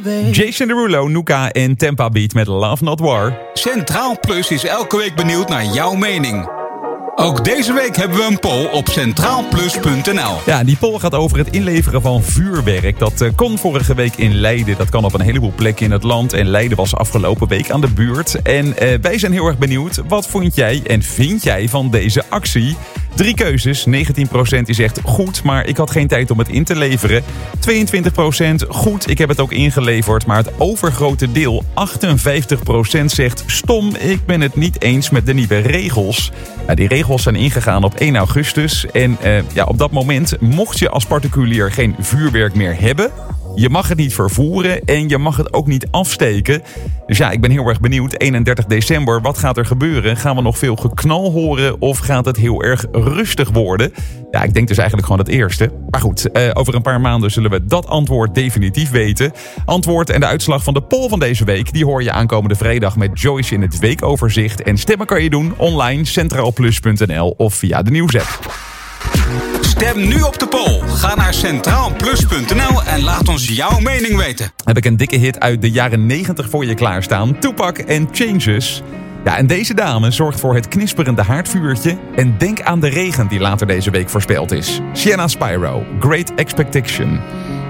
Jason Derulo, Nuka en Tampa Beat met Love Not War. Centraal Plus is elke week benieuwd naar jouw mening. Ook deze week hebben we een poll op centraalplus.nl. Ja, die poll gaat over het inleveren van vuurwerk. Dat kon vorige week in Leiden. Dat kan op een heleboel plekken in het land. En Leiden was afgelopen week aan de beurt. En wij zijn heel erg benieuwd. Wat vond jij en vind jij van deze actie? 3 keuzes. 19% die zegt goed, maar ik had geen tijd om het in te leveren. 22% goed, ik heb het ook ingeleverd. Maar het overgrote deel, 58% zegt stom, ik ben het niet eens met de nieuwe regels. Die regels zijn ingegaan op 1 augustus. En op dat moment mocht je als particulier geen vuurwerk meer hebben. Je mag het niet vervoeren en je mag het ook niet afsteken. Dus ja, ik ben heel erg benieuwd. 31 december, wat gaat er gebeuren? Gaan we nog veel geknal horen of gaat het heel erg rustig worden? Ja, ik denk dus eigenlijk gewoon het eerste. Maar goed, over een paar maanden zullen we dat antwoord definitief weten. Antwoord en de uitslag van de poll van deze week, die hoor je aankomende vrijdag met Joyce in het weekoverzicht. En stemmen kan je doen online, centraalplus.nl of via de nieuwsapp. Stem nu op de poll. Ga naar centraalplus.nl en laat ons jouw mening weten. Heb ik een dikke hit uit de jaren 90 voor je klaarstaan. Tupac en Changes. Ja, en deze dame zorgt voor het knisperende haardvuurtje. En denk aan de regen die later deze week voorspeld is. Sienna Spyro, Great Expectation.